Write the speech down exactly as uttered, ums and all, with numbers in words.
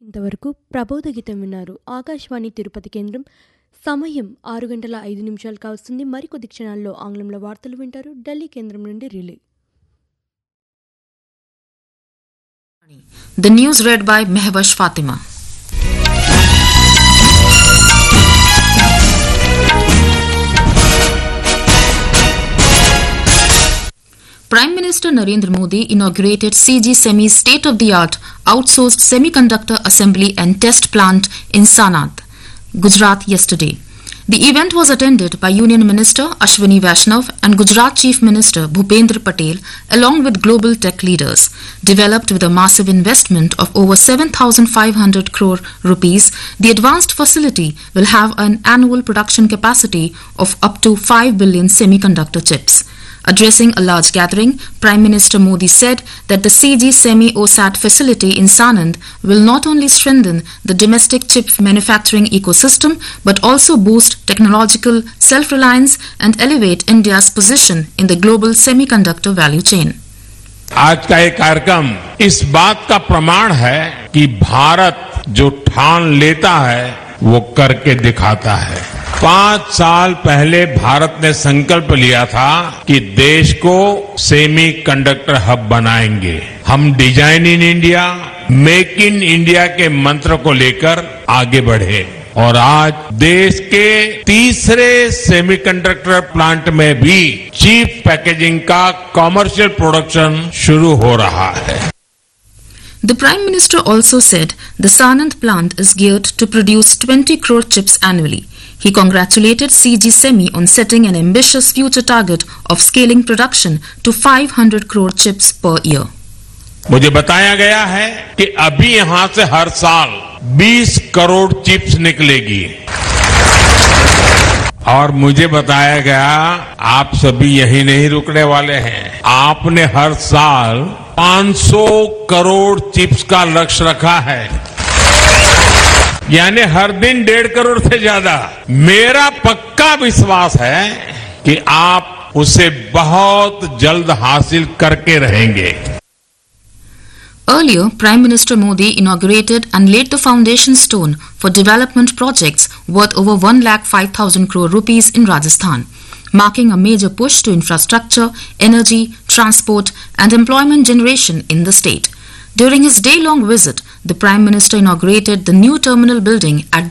ఇంతవరకు ప్రబోధ గీతం విన్నారు. ఆకాశవాణి తిరుపతి కేంద్రం. సమయం ఆరు గంటల ఐదు నిమిషాలు కావస్తుంది. మరికొద్ది క్షణాల్లో ఆంగ్లంలో వార్తలు వింటారు. ఢిల్లీ కేంద్రం నుండి relay. The news read by Mehwash Fatima. Prime Minister Narendra Modi inaugurated C G Semi's state-of-the-art outsourced semiconductor assembly and test plant in Sanand, Gujarat yesterday. The event was attended by Union Minister Ashwini Vaishnav and Gujarat Chief Minister Bhupendra Patel along with global tech leaders. Developed with a massive investment of over seven thousand five hundred crore rupees, the advanced facility will have an annual production capacity of up to five billion semiconductor chips. Addressing a large gathering, Prime Minister Modi said that the C G Semi O S A T facility in Sanand will not only strengthen the domestic chip manufacturing ecosystem but also boost technological self-reliance and elevate India's position in the global semiconductor value chain. आज का ये कार्यक्रम इस बात का प्रमाण है कि भारत जो ठान लेता है वो करके दिखाता है. पांच साल पहले भारत ने संकल्प लिया था कि देश को सेमी कंडक्टर हब बनाएंगे. हम design in India, make in India के मंत्र को लेकर आगे बढ़े और आज देश के तीसरे सेमीकंडक्टर प्लांट में भी चीप पैकेजिंग का कॉमर्शियल प्रोडक्शन शुरू हो रहा है. The Prime Minister also said the Sanand plant is geared to produce twenty crore chips annually. He congratulated C G Semi on setting an ambitious future target of scaling production to five hundred crore chips per year. मुझे बताया गया है कि अभी यहां से हर साल बीस करोड़ चिप्स निकलेगी और मुझे बताया गया आप सभी यही नहीं रुकने वाले हैं. आपने हर साल पांच सौ करोड़ चिप्स का लक्ष्य रखा है, यानी हर दिन डेढ़ करोड़ से ज्यादा. मेरा पक्का विश्वास है कि आप उसे बहुत जल्द हासिल करके रहेंगे. Earlier, Prime Minister Modi inaugurated and laid the foundation stone for development projects worth over one lakh five thousand crore rupees in Rajasthan, marking a major push to infrastructure, energy, transport and employment generation in the state. During his day-long visit, the Prime Minister inaugurated the new terminal building at